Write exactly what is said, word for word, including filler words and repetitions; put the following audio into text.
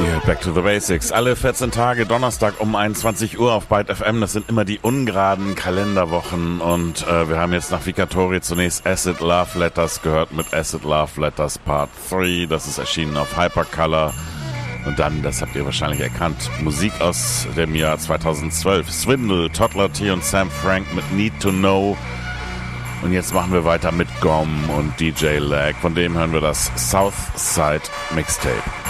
Yeah, back to the basics. Alle vierzehn Tage, Donnerstag um einundzwanzig Uhr auf Byte F M. Das sind immer die ungeraden Kalenderwochen. Und äh, wir haben jetzt nach Vicatori zunächst Acid Love Letters gehört mit Acid Love Letters Part drei. Das ist erschienen auf Hypercolor. Und dann, das habt ihr wahrscheinlich erkannt, Musik aus dem Jahr zweitausendzwölf. Swindle, Toddler T und Sam Frank mit Need to Know. Und jetzt machen wir weiter mit Gom und D J Lag. Von dem hören wir das Southside Mixtape.